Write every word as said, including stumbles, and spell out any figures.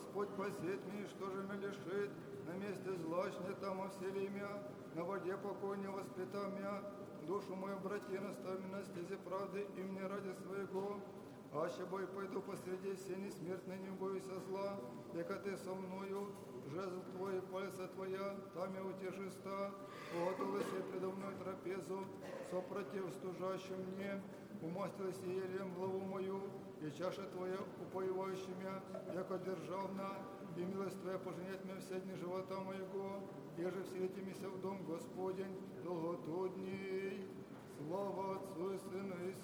Господь посеть меня, что же меня лишит, на месте злачне там осели мя, на воде покой не воспитал мя, душу мою обрати, наставь меня на стези правды, и мне ради своего. Аще бой пойду посреди сени смертной, не боюсь зла, яко ты со мною, жезл твой и пальца твоя, там я утешиста, уготовилась я предо мной трапезу, сопротив стужащим мне, умастилась елем главу мою, и чаша твоя упоевающая меня, яко державна, и милость твоя поженять меня все дни живота моего, еже вселитимися в дом Господень долготу дней. Слава Отцу и Сыну и